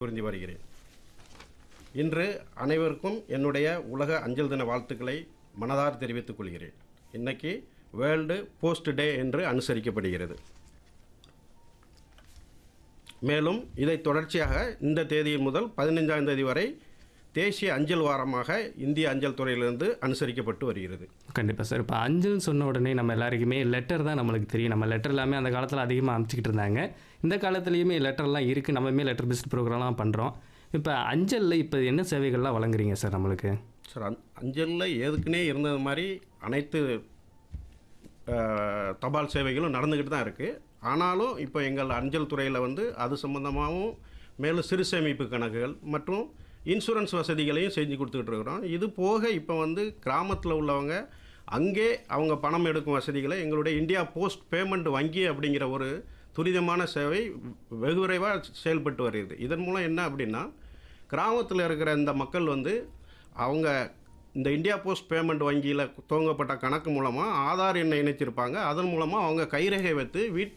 புரிந்து வருகிறேன். இன்று அனைவருக்கும் என்னுடைய உலக அஞ்சல் தின வாழ்த்துக்களை மனதார தெரிவித்துக் கொள்கிறேன். இன்னைக்கு வேர்ல்டு போஸ்ட் டே என்று அனுசரிக்கப்படுகிறது. மேலும் இதை தொடர்ச்சியாக இந்த தேதி முதல் 15ஆம் தேதி வரை தேசிய அஞ்சல் வாரமாக இந்திய அஞ்சல் துறையிலிருந்து அனுசரிக்கப்பட்டு வருகிறது. கண்டிப்பாக சார். இப்போ அஞ்சல்னு சொன்ன உடனே நம்ம எல்லாருக்குமே லெட்டர் தான் நம்மளுக்கு தெரியும். நம்ம லெட்டர் எல்லாமே அந்த காலத்தில் அதிகமாக அனுப்பிச்சிக்கிட்டு இருந்தாங்க. இந்த காலத்துலேயுமே லெட்டர்லாம் இருக்குது. நம்மமே லெட்டர் பேஸ்ட் ப்ரோக்ராம்லாம் பண்ணுறோம். இப்போ அஞ்சலில் இப்போ என்ன சேவைகள்லாம் வழங்குறீங்க சார் நம்மளுக்கு? சார், அஞ்சலில் ஏற்கனவே இருந்தது மாதிரி அனைத்து தபால் சேவைகளும் நடந்துக்கிட்டு தான் இருக்குது. ஆனாலும் இப்போ எங்கள் அஞ்சல் துறையில் அது சம்மந்தமாகவும் மேலும் சிறு சேமிப்பு கணக்குகள் மற்றும் இன்சூரன்ஸ் வசதிகளையும் செஞ்சு கொடுத்துக்கிட்டு இருக்கிறோம். இது போக இப்போ கிராமத்தில் உள்ளவங்க அங்கே அவங்க பணம் எடுக்கும் வசதிகளை எங்களுடைய இந்தியா போஸ்ட் பேமெண்ட் வங்கி அப்படிங்கிற ஒரு துரிதமான சேவை வெகு விரைவாக செயல்பட்டு வருகிறது. இதன் மூலம் என்ன அப்படின்னா, கிராமத்தில் இருக்கிற இந்த மக்கள் அவங்க இந்த இந்தியா போஸ்ட் பேமெண்ட் வங்கியில் துவங்கப்பட்ட கணக்கு மூலமாக ஆதார் எண்ணை இணைச்சிருப்பாங்க. அதன் மூலமாக அவங்க கைரேகை வைத்து